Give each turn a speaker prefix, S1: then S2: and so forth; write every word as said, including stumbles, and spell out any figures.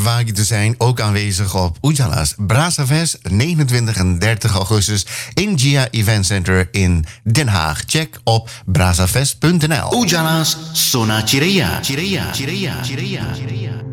S1: Wagi te zijn ook aanwezig op Ujala's Brazafest negenentwintig en dertig augustus in Gia Event Center in Den Haag. Check op brazafest punt n l.
S2: Ujala's Sona Cireia. Cireia. Cireia. Cireia. Cireia.